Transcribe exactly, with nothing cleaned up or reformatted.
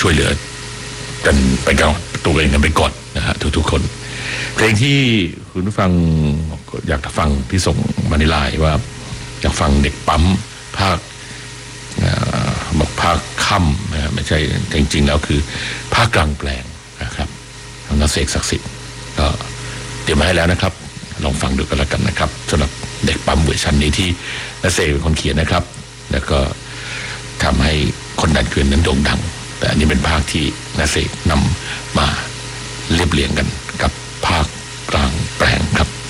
ช่วยเหลือกันไปก่อนตัวเองกันไปก่อนนะฮะทุกๆคนเพลงที่คุณผู้ฟังอยากฟังที่ส่งมาในไลน์ว่าอยากฟังเด็กปั๊มภาคบอกภาคค่ำนะไม่ใช่จริงๆแล้วคือภาคกลางแปลงนะครับของนักเสกศักดิ์สิทธิ์ก็เตรียมมาให้แล้วนะครับลองฟังดูกันแล้วกันนะครับสำหรับเด็กปั๊มเวอร์ชันนี้ที่นักเสกเป็นคนเขียนนะครับแล้วก็ทำให้คนดันเกวียนนั้นโด่งดังแต่อันนี้เป็นภาคที่นักเสกนำมาเรียบเรียงกันกับภาคกลางแปลงครับ